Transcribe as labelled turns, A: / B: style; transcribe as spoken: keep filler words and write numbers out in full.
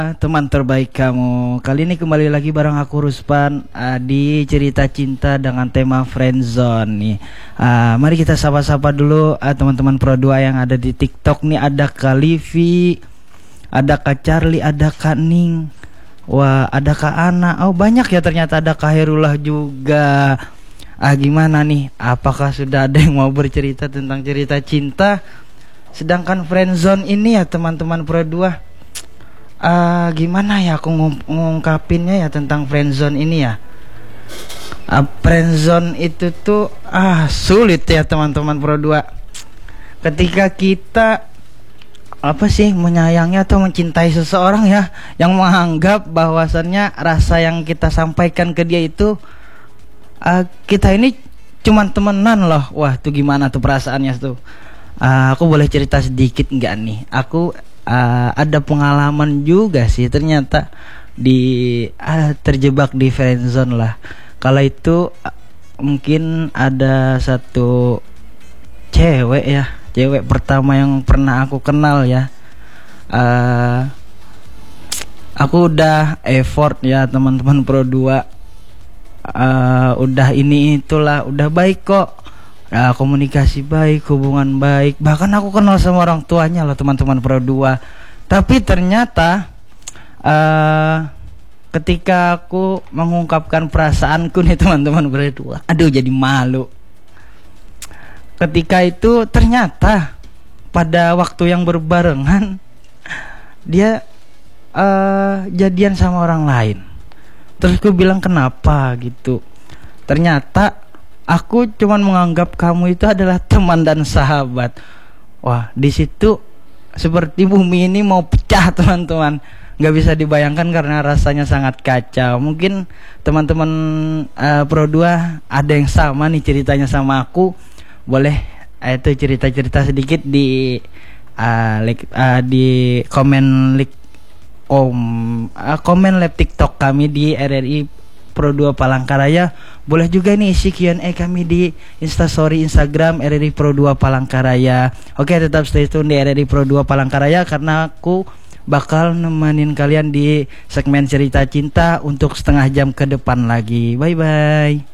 A: Teman terbaik kamu. Kali ini kembali lagi bareng aku Ruspan uh, di cerita cinta dengan tema friendzone nih. Uh, mari kita sapa-sapa dulu uh, teman-teman Pro dua yang ada di TikTok nih. Ada Kak Livi, ada Kak Charlie, ada Kak Ning. Wah, ada Kak Ana. Oh, banyak ya ternyata, ada Kak Herullah juga. Ah, gimana nih? Apakah sudah ada yang mau bercerita tentang cerita cinta? Sedangkan friendzone ini ya teman-teman Pro dua, Uh, gimana ya aku ng ngungkapinnya ya tentang friendzone ini ya. uh, Friendzone itu tuh ah sulit ya teman-teman Pro dua. Ketika kita apa sih menyayangi atau mencintai seseorang ya, yang menganggap bahwasannya rasa yang kita sampaikan ke dia itu uh, kita ini cuman temenan loh. Wah, tuh gimana tuh perasaannya tuh. uh, Aku boleh cerita sedikit nggak nih? Aku Uh, ada pengalaman juga sih ternyata di uh, terjebak di friendzone lah. Kalau itu uh, mungkin ada satu cewek ya, cewek pertama yang pernah aku kenal ya. Uh, aku udah effort ya teman-teman Pro dua, uh, udah ini itulah, udah baik kok. Nah, komunikasi baik, hubungan baik. Bahkan aku kenal sama orang tuanya loh teman-teman Pro dua. Tapi ternyata uh, ketika aku mengungkapkan perasaanku nih teman-teman Pro dua, aduh jadi malu. Ketika itu ternyata pada waktu yang berbarengan dia uh, jadian sama orang lain. Terus aku bilang kenapa gitu. Ternyata aku cuman menganggap kamu itu adalah teman dan sahabat. Wah, di situ seperti bumi ini mau pecah teman-teman. Nggak bisa dibayangkan karena rasanya sangat kacau. Mungkin teman-teman uh, Pro dua ada yang sama nih ceritanya sama aku. Boleh uh, itu cerita-cerita sedikit di uh, like, uh, di komen like, om, uh, komen live TikTok kami di R R I Pro dua Palangkaraya. Boleh juga nih isi Q and A kami di Instastory Instagram R R I Pro dua Palangkaraya. Oke, tetap stay tune di R R I Pro dua Palangkaraya karena aku bakal nemenin kalian di segmen cerita cinta untuk setengah jam ke depan lagi. Bye bye.